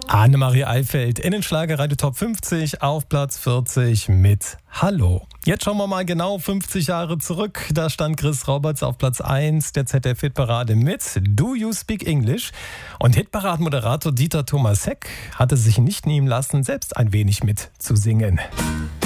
Annemarie Eifeld in den Schlagerradio Top 50 auf Platz 40 mit Hallo. Jetzt schauen wir mal genau 50 Jahre zurück. Da stand Chris Roberts auf Platz 1 der ZDF-Hitparade mit Do You Speak English? Und Hitparadenmoderator Dieter Thomas Heck hatte sich nicht nehmen lassen, selbst ein wenig mitzusingen.